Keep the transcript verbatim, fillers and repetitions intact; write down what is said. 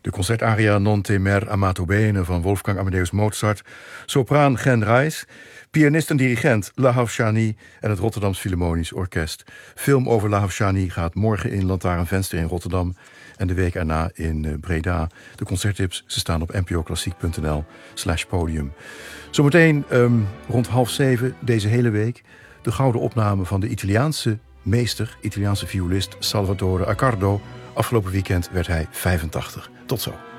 De concertaria Non temer amato bene van Wolfgang Amadeus Mozart. Sopraan Gen Reis. Pianist en dirigent Lahav Shani en het Rotterdams Philharmonisch Orkest. Film over Lahav Shani gaat morgen in Lantaarnvenster in Rotterdam en de week erna in Breda. De concerttips, ze staan op npoklassiek.nl slash podium. Zometeen um, rond half zeven deze hele week de gouden opname van de Italiaanse meester, Italiaanse violist Salvatore Accardo. Afgelopen weekend werd hij vijfentachtig. Tot zo.